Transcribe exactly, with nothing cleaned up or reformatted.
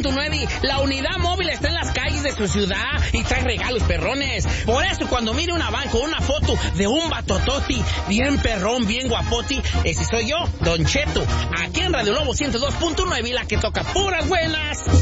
punto nueve, la unidad móvil está en las calles de su ciudad y trae regalos perrones. Por eso, cuando mire una van con una foto de un batototi, bien perrón, bien guapoti, ese soy yo, Don Cheto, aquí en Radio Lobo ciento dos punto nueve, la que toca puras buenas.